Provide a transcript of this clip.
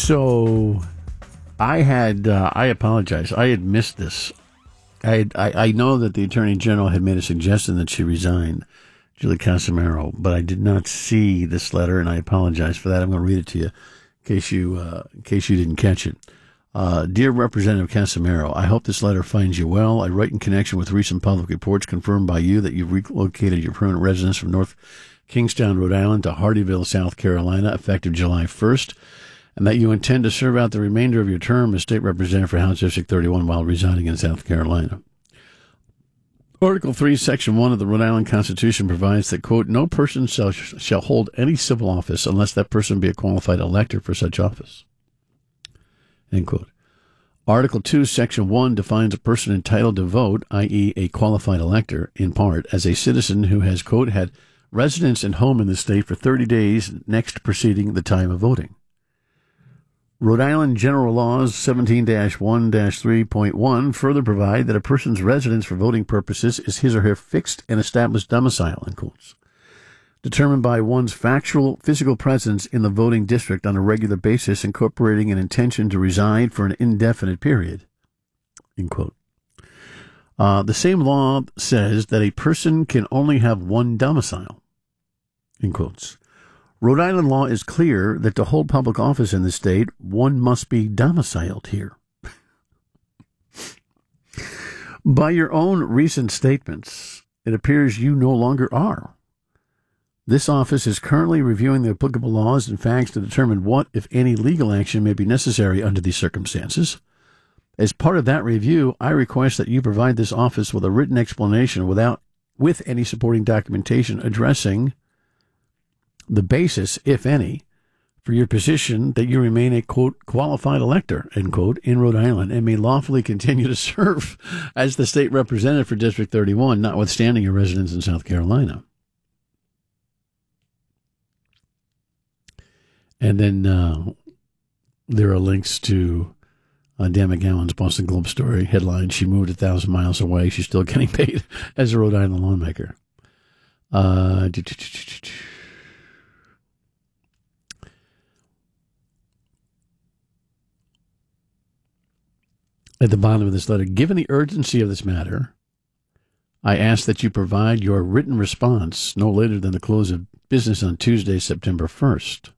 So I apologize. I had missed this. I know that the Attorney General had made a suggestion that she resign, Julie Casimiro, but I did not see this letter, and I apologize for that. I'm going to read it to you in case you didn't catch it. Dear Representative Casimiro, I hope this letter finds you well. I write in connection with recent public reports confirmed by you that you've relocated your permanent residence from North Kingstown, Rhode Island to Hardeeville, South Carolina, effective July 1st, and that you intend to serve out the remainder of your term as State Representative for House District 31 while residing in South Carolina. Article 3, Section 1 of the Rhode Island Constitution provides that, quote, no person shall hold any civil office unless that person be a qualified elector for such office, end quote. Article 2, Section 1 defines a person entitled to vote, i.e. a qualified elector, in part, as a citizen who has, quote, had residence and home in the state for 30 days next preceding the time of voting. Rhode Island General Laws 17-1-3.1 further provide that a person's residence for voting purposes is his or her fixed and established domicile, in quotes, determined by one's factual physical presence in the voting district on a regular basis, incorporating an intention to reside for an indefinite period, end quote. The same law says that a person can only have one domicile, in quotes. Rhode Island law is clear that to hold public office in the state, one must be domiciled here. By your own recent statements, it appears you no longer are. This office is currently reviewing the applicable laws and facts to determine what, if any, legal action may be necessary under these circumstances. As part of that review, I request that you provide this office with a written explanation with any supporting documentation addressing the basis, if any, for your position that you remain a, quote, qualified elector, end quote, in Rhode Island and may lawfully continue to serve as the state representative for District 31, notwithstanding your residence in South Carolina. And then there are links to Dan McGowan's Boston Globe story headline, she moved 1,000 miles away. She's still getting paid as a Rhode Island lawmaker. At the bottom of this letter, given the urgency of this matter, I ask that you provide your written response no later than the close of business on Tuesday, September 1st.